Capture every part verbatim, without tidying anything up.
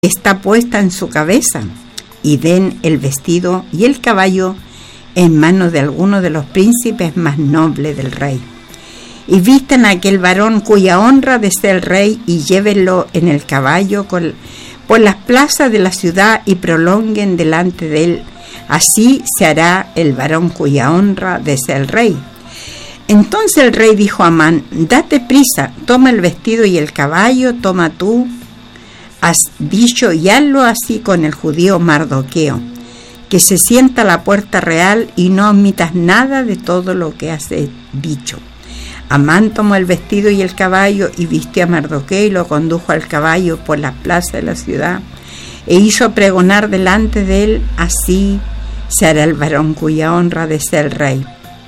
está puesta en su cabeza, y den el vestido y el caballo en manos de alguno de los príncipes más nobles del rey. Y vistan a aquel varón cuya honra desea el rey, y llévenlo en el caballo con, por las plazas de la ciudad, y prolonguen delante de él. Así se hará el varón cuya honra desea el rey. Entonces el rey dijo a Amán: date prisa, toma el vestido y el caballo, toma tú, has dicho, y hazlo así con el judío Mardoqueo, que se sienta a la puerta real, y no omitas nada de todo lo que has dicho. Amán tomó el vestido y el caballo, y vistió a Mardoqueo, y lo condujo al caballo por la plaza de la ciudad, e hizo pregonar delante de él: así se hará el varón cuya honra desea el rey.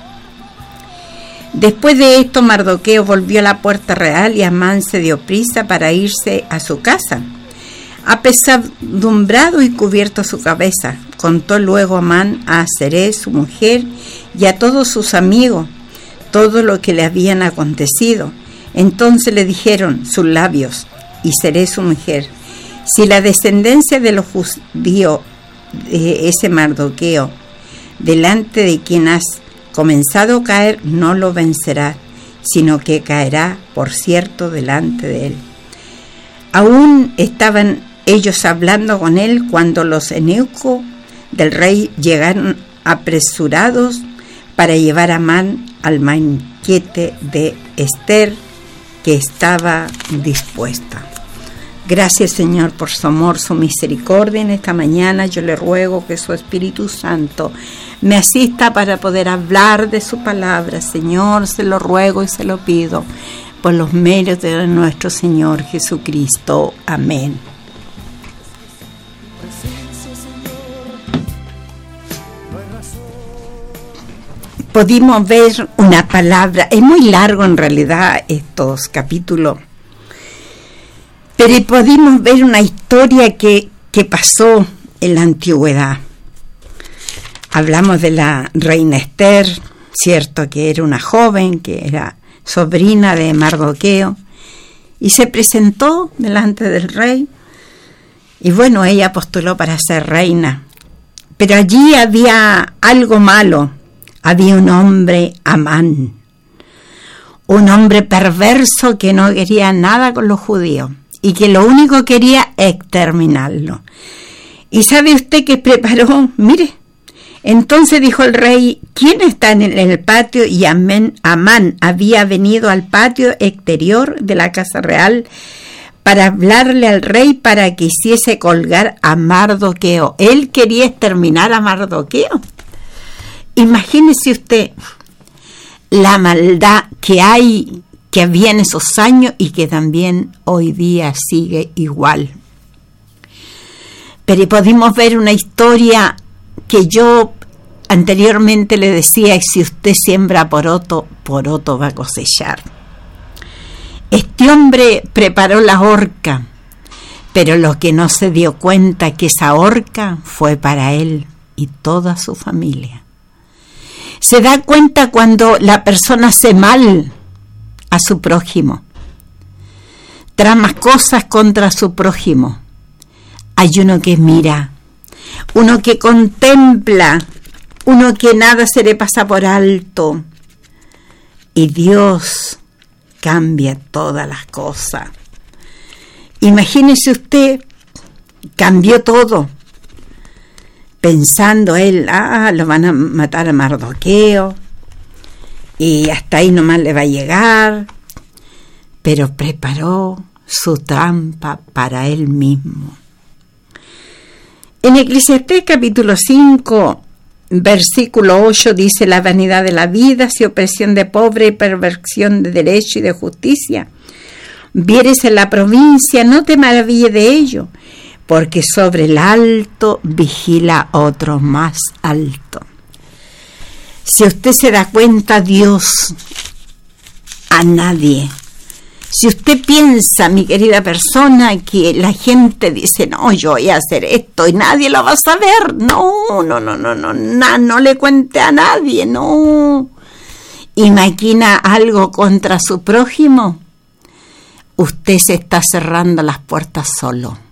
Después de esto, Mardoqueo volvió a la puerta real, y Amán se dio prisa para irse a su casa. Apesadumbrado y cubierto su cabeza, contó luego Amán a Zeresh, su mujer, y a todos sus amigos todo lo que le habían acontecido. Entonces le dijeron sus labios y Zeresh, su mujer: si la descendencia de los judíos de ese Mardoqueo, delante de quien has comenzado a caer, no lo vencerá, sino que caerá, por cierto, delante de él. Aún estaban ellos hablando con él cuando los eunucos del rey llegaron apresurados para llevar a Amán al banquete de Ester, que estaba dispuesta. Gracias, Señor, por su amor, su misericordia. En esta mañana yo le ruego que su Espíritu Santo me asista para poder hablar de su palabra. Señor, se lo ruego y se lo pido por los medios de nuestro Señor Jesucristo. Amén. Pudimos ver una palabra, es muy largo en realidad estos capítulos, pero pudimos ver una historia que, que pasó en la antigüedad. Hablamos de la reina Ester, cierto, que era una joven, que era sobrina de Mardoqueo, y se presentó delante del rey, y bueno, ella postuló para ser reina, pero allí había algo malo. Había un hombre, Amán, un hombre perverso que no quería nada con los judíos y que lo único que quería exterminarlo. ¿Y sabe usted qué preparó? Mire, entonces dijo el rey: ¿quién está en el patio? Y Amán, Amán había venido al patio exterior de la casa real para hablarle al rey para que hiciese colgar a Mardoqueo. Él quería exterminar a Mardoqueo. Imagínese usted la maldad que hay, que había en esos años y que también hoy día sigue igual. Pero pudimos ver una historia que yo anteriormente le decía: si usted siembra poroto, poroto va a cosechar. Este hombre preparó la horca, pero lo que no se dio cuenta que esa horca fue para él y toda su familia. Se da cuenta cuando la persona hace mal a su prójimo, trama cosas contra su prójimo. Hay uno que mira, uno que contempla, uno que nada se le pasa por alto, y Dios cambia todas las cosas. Imagínese usted, cambió todo. Pensando él, ah, lo van a matar a Mardoqueo, y hasta ahí nomás le va a llegar, pero preparó su trampa para él mismo. En Eclesiastés capítulo cinco, versículo ocho dice: la vanidad de la vida, si opresión de pobre y perversión de derecho y de justicia, vieres en la provincia, no te maravilles de ello, porque sobre el alto vigila otro más alto. Si usted se da cuenta, Dios a nadie. Si usted piensa, mi querida persona, que la gente dice: no, yo voy a hacer esto y nadie lo va a saber. No, no, no, no, no, no, no le cuente a nadie, no. Y maquina algo contra su prójimo, usted se está cerrando las puertas solo.